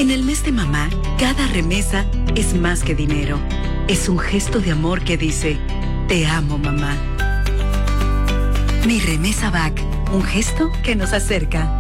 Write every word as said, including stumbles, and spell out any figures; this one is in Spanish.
En el mes de mamá, cada remesa es más que dinero. Es un gesto de amor que dice, te amo, mamá. Mi Remesa B A C, un gesto que nos acerca.